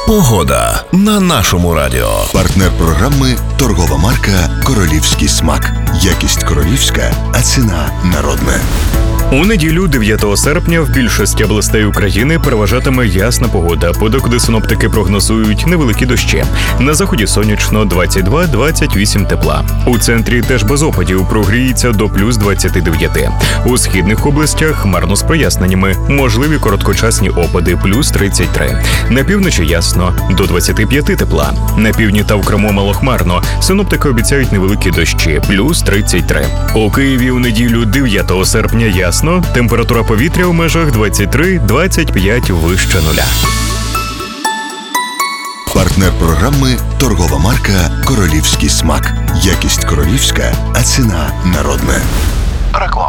Погода на нашому радіо. Партнер програми – торгова марка «Королівський смак». Якість королівська, а ціна народна. У неділю, 9 серпня, в більшості областей України переважатиме ясна погода, подекуди синоптики прогнозують невеликі дощі. На заході сонячно 22-28 тепла. У центрі теж без опадів, прогріється до плюс 29. У східних областях хмарно з проясненнями, можливі короткочасні опади, плюс 33. На півночі ясно, до 25 тепла. На півдні та в Криму малохмарно, синоптики обіцяють невеликі дощі, плюс 33. У Києві у неділю, 9 серпня, ясно, температура повітря в межах 23-25 вище нуля. Партнер програми – торгова марка «Королівський смак». Якість королівська, а ціна народна.